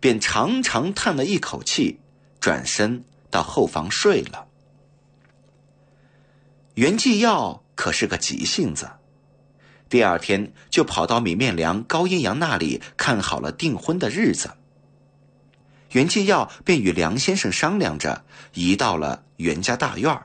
便长长叹了一口气，转身到后房睡了。袁继耀可是个急性子，第二天就跑到米面良、高阴阳那里看好了订婚的日子。袁继耀便与梁先生商量着，移到了袁家大院。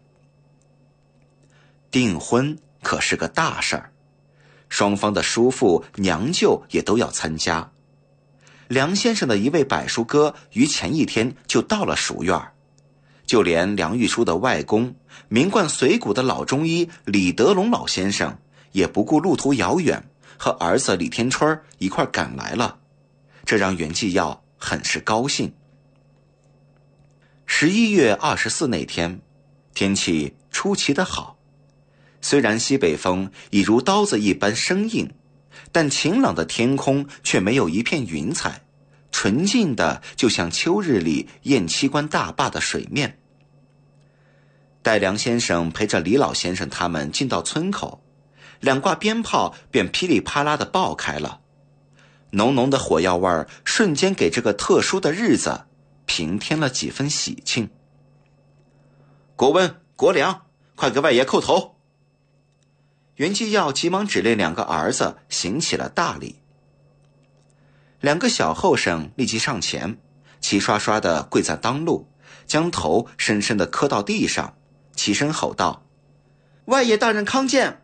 订婚可是个大事儿，双方的叔父、娘舅也都要参加。梁先生的一位柏叔哥于前一天就到了蜀院，就连梁玉书的外公、名冠髓骨的老中医李德龙老先生也不顾路途遥远，和儿子李天春一块赶来了，这让袁继耀很是高兴。11月24那天，天气出奇的好，虽然西北风已如刀子一般生硬，但晴朗的天空却没有一片云彩，纯净的就像秋日里雁栖关大坝的水面。待梁先生陪着李老先生他们进到村口，两挂鞭炮便噼里啪啦地爆开了，浓浓的火药味儿瞬间给这个特殊的日子平添了几分喜庆。国温、国良，快给外爷叩头！袁继耀急忙指令两个儿子行起了大礼。两个小后生立即上前，齐刷刷地跪在当路，将头深深地磕到地上，齐声吼道：“外爷大人康健！”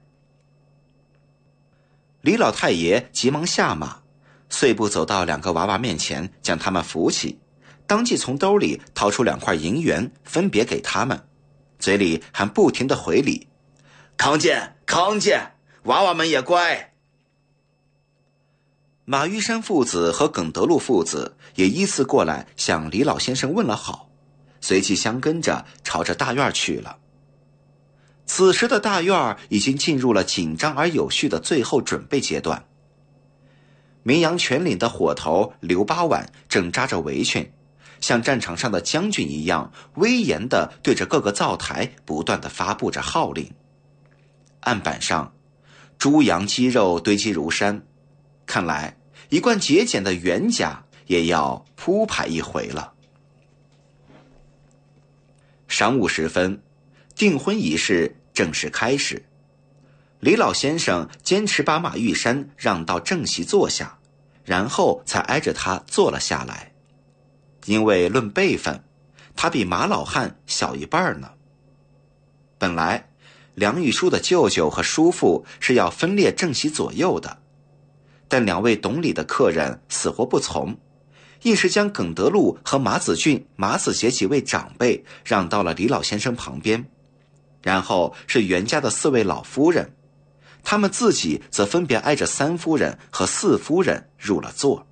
李老太爷急忙下马，碎步走到两个娃娃面前，将他们扶起，当即从兜里掏出2块银元，分别给他们，嘴里还不停地回礼：“康健，康健，娃娃们也乖。”马玉山父子和耿德禄父子也依次过来向李老先生问了好，随即相跟着朝着大院去了。此时的大院已经进入了紧张而有序的最后准备阶段。名扬全岭的伙头刘八碗正扎着围裙，像战场上的将军一样威严地对着各个灶台不断地发布着号令。案板上猪羊鸡肉堆积如山，看来一贯节俭的袁家也要铺排一回了。晌午时分，订婚仪式正式开始。李老先生坚持把马玉山让到正席坐下，然后才挨着他坐了下来。因为论辈分，他比马老汉小一半呢。本来梁玉书的舅舅和叔父是要分列正席左右的，但2位懂礼的客人死活不从，硬是将耿德禄和马子俊、马子杰几位长辈让到了李老先生旁边，然后是袁家的4位老夫人，他们自己则分别挨着3夫人和4夫人入了座。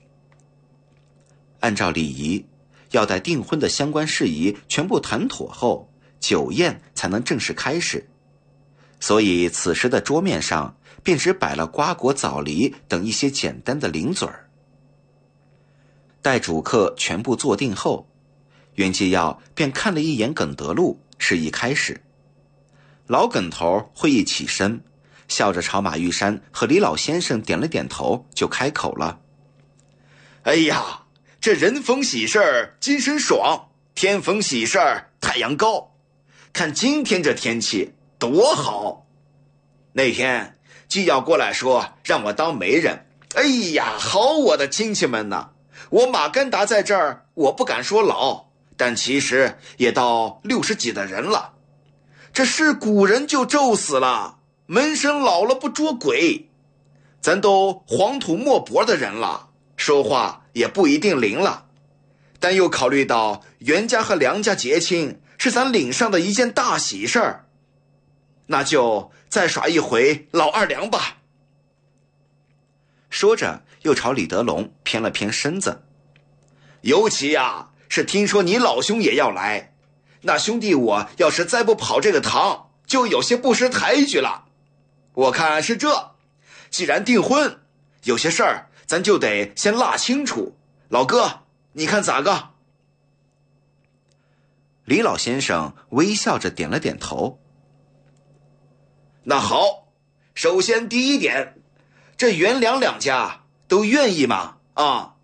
按照礼仪，要待订婚的相关事宜全部谈妥后，酒宴才能正式开始，所以此时的桌面上便只摆了瓜果枣梨等一些简单的零嘴儿。待主客全部坐定后，袁继耀便看了一眼耿德禄，示意开始。老耿头会意起身，笑着朝马玉山和李老先生点了点头，就开口了：“哎呀，这人逢喜事儿精神爽，天逢喜事儿太阳高，看今天这天气多好！那天既要过来说让我当媒人，哎呀，好我的亲戚们呐！我马干达在这儿，我不敢说老，但其实也到60几的人了。这是古人就咒死了，门生老了不捉鬼。咱都黄土墨薄的人了，说话也不一定灵了。但又考虑到袁家和梁家结亲是咱岭上的一件大喜事儿，那就再耍一回老二梁吧。”说着又朝李德龙偏了偏身子：“尤其呀，是听说你老兄也要来，那兄弟我要是再不跑这个堂，就有些不识抬举了。我看是这，既然订婚，有些事儿咱就得先拉清楚。老哥，你看咋个？”李老先生微笑着点了点头：“那好，首先第一点，这袁梁2家都愿意吗？啊，